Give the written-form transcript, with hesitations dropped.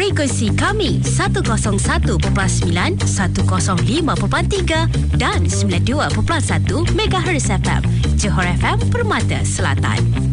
Frekuensi kami 101.9, 105.3 dan 92.1 MHz FM. Johor FM Permata Selatan.